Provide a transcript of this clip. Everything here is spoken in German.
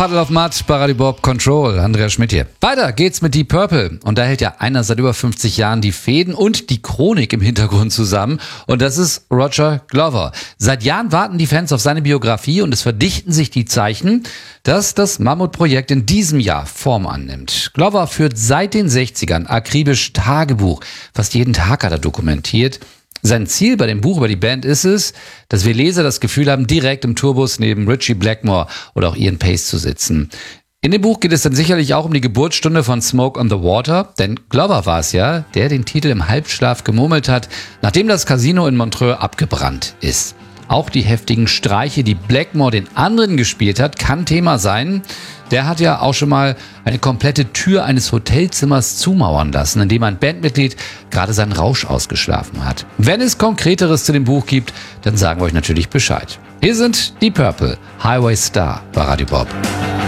Puddle of Mud bei Radio Bob Control. Andreas Schmidt hier. Weiter geht's mit Deep Purple. Und da hält ja einer seit über 50 Jahren die Fäden und die Chronik im Hintergrund zusammen. Und das ist Roger Glover. Seit Jahren warten die Fans auf seine Biografie und es verdichten sich die Zeichen, dass das Mammutprojekt in diesem Jahr Form annimmt. Glover führt seit den 60ern akribisch Tagebuch. Fast jeden Tag hat er dokumentiert. Sein Ziel bei dem Buch über die Band ist es, dass wir Leser das Gefühl haben, direkt im Tourbus neben Ritchie Blackmore oder auch Ian Paice zu sitzen. In dem Buch geht es dann sicherlich auch um die Geburtsstunde von Smoke on the Water, denn Glover war es ja, der den Titel im Halbschlaf gemurmelt hat, nachdem das Casino in Montreux abgebrannt ist. Auch die heftigen Streiche, die Blackmore den anderen gespielt hat, kann Thema sein. Der hat ja auch schon mal eine komplette Tür eines Hotelzimmers zumauern lassen, in dem ein Bandmitglied gerade seinen Rausch ausgeschlafen hat. Wenn es Konkreteres zu dem Buch gibt, dann sagen wir euch natürlich Bescheid. Hier sind Deep Purple, Highway Star bei Radio Bob.